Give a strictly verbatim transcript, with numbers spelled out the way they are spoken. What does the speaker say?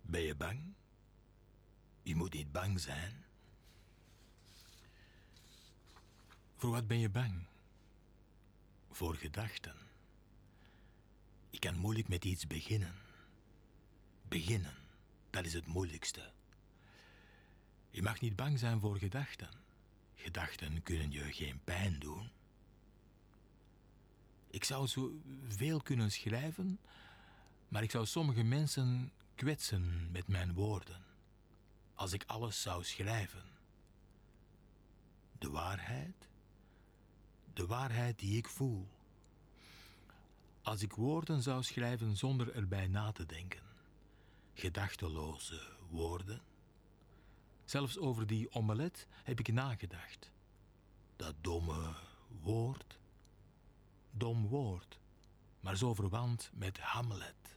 Ben je bang? Je moet niet bang zijn. Voor wat ben je bang? Voor gedachten. Je kan moeilijk met iets beginnen. Beginnen, dat is het moeilijkste. Je mag niet bang zijn voor gedachten. Gedachten kunnen je geen pijn doen. Ik zou zo veel kunnen schrijven, maar ik zou sommige mensen kwetsen met mijn woorden. Als ik alles zou schrijven. De waarheid? De waarheid die ik voel. Als ik woorden zou schrijven zonder erbij na te denken. Gedachteloze woorden. Zelfs over die omelet heb ik nagedacht. Dat domme woord. Dom woord, maar zo verwant met Hamlet.